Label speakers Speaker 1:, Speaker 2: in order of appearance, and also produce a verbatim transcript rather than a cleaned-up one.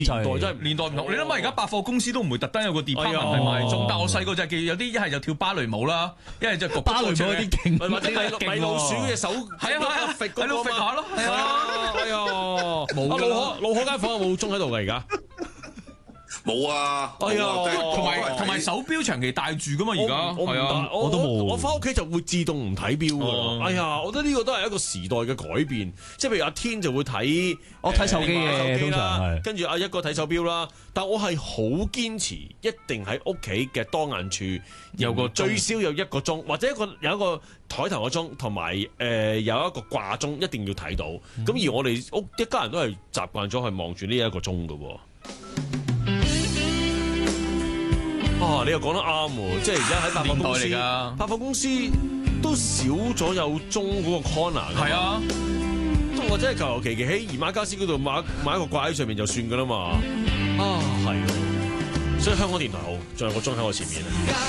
Speaker 1: 年代真係
Speaker 2: 年代唔同。你諗下而家百貨公司都唔會特登有個 department
Speaker 1: 哎呀
Speaker 2: 係賣鐘，但我細個就係記有啲一係就跳芭蕾舞啦，一係就焗
Speaker 1: 芭蕾舞嗰啲勁，
Speaker 3: 或者米米老鼠嘅手
Speaker 2: 係啊係啊，
Speaker 3: 揈
Speaker 2: 喺度揈下咯，係啊，
Speaker 3: 哎呀，
Speaker 2: 冇㗎啦
Speaker 3: 啊老可老可間房有冇鐘喺度㗎而家？
Speaker 4: 冇啊！
Speaker 3: 哎呀
Speaker 4: 冇啊
Speaker 2: 同埋同埋手錶長期戴住噶嘛，而家
Speaker 3: 我唔
Speaker 2: 係啊，
Speaker 3: 我
Speaker 1: 我都冇
Speaker 3: 我翻屋企就會自動唔睇錶㗎
Speaker 2: 哦
Speaker 3: 啦。哎呀，我覺得呢個都係一個時代嘅改變。即係譬如阿天就會睇
Speaker 1: 我睇手機嘅
Speaker 3: 誒
Speaker 1: 通常係
Speaker 3: 跟住阿一哥睇手錶啦。但我係好堅持，一定喺屋企嘅當眼處
Speaker 2: 有個鐘
Speaker 3: 最少有一個鐘，或者一個有一個台頭嘅鐘，同埋誒有一個掛鐘，一定要睇到。咁、
Speaker 2: 嗯、
Speaker 3: 而我哋屋一家人都係習慣咗去望住呢一個鐘㗎喎。啊！你又講得啱喎，即係而家喺百貨公司，
Speaker 2: 年代嚟㗎
Speaker 3: 百貨公司都少咗有鐘嗰個 corner。
Speaker 2: 係啊，
Speaker 3: 或者係求求其其喺姨媽家私嗰度買買一個掛喺上面就算㗎啦嘛。啊，係喎，所以香港電台好，仲有個鐘喺我前面。